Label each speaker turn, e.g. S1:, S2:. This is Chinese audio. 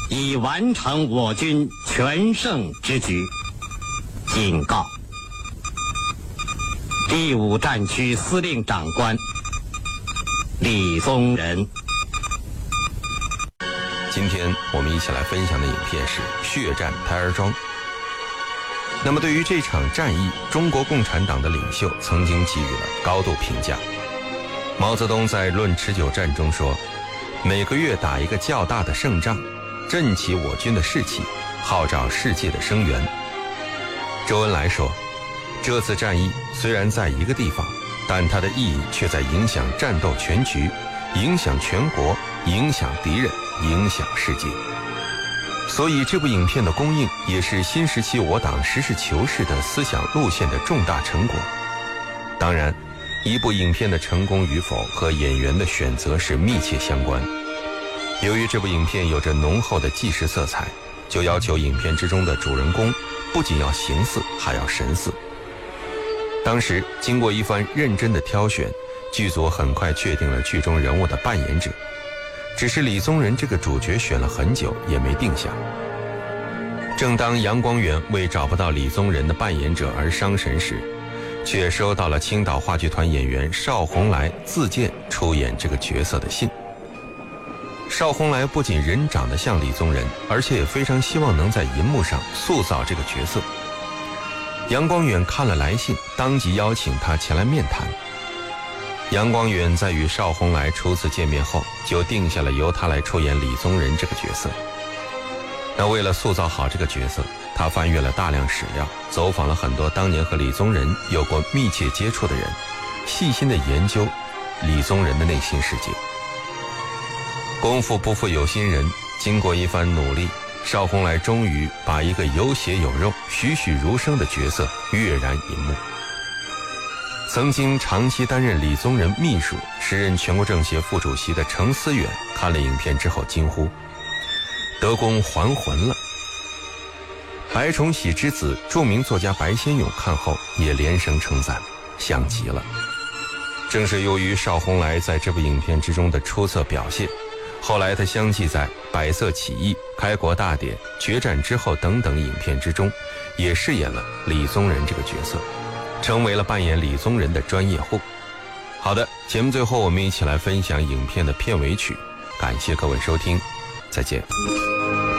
S1: 已完成我军全胜之局。警告：第5战区司令长官李宗仁。
S2: 今天我们一起来分享的影片是《血战台儿庄》。那么对于这场战役，中国共产党的领袖曾经给予了高度评价。毛泽东在《论持久战》中说，每个月打一个较大的胜仗，振起我军的士气，号召世界的声援。周恩来说，这次战役虽然在一个地方，但它的意义却在影响战斗全局，影响全国，影响敌人，影响世界。所以这部影片的公映也是新时期我党实事求是的思想路线的重大成果。当然，一部影片的成功与否和演员的选择是密切相关。由于这部影片有着浓厚的纪实色彩，就要求影片之中的主人公不仅要形似，还要神似。当时经过一番认真的挑选，剧组很快确定了剧中人物的扮演者，只是李宗仁这个主角选了很久也没定下。正当杨光远为找不到李宗仁的扮演者而伤神时，却收到了青岛话剧团演员邵红来自荐出演这个角色的信。邵红来不仅人长得像李宗仁，而且也非常希望能在银幕上塑造这个角色。杨光远看了来信，当即邀请他前来面谈。杨光远在与邵红来初次见面后，就定下了由他来出演李宗仁这个角色。那为了塑造好这个角色，他翻阅了大量史料，走访了很多当年和李宗仁有过密切接触的人，细心地研究李宗仁的内心世界。功夫不负有心人，经过一番努力，邵红来终于把一个有血有肉、栩栩如生的角色跃然银幕。曾经长期担任李宗仁秘书、时任全国政协副主席的程思远看了影片之后惊呼：“德公还魂了！”白崇禧之子著名作家白先勇看后也连声称赞，像极了。正是由于邵红来在这部影片之中的出色表现，后来他相继在《百色起义》、《开国大典》、《决战之后》等等影片之中，也饰演了李宗仁这个角色，成为了扮演李宗仁的专业户。好的，节目最后我们一起来分享影片的片尾曲，感谢各位收听，再见。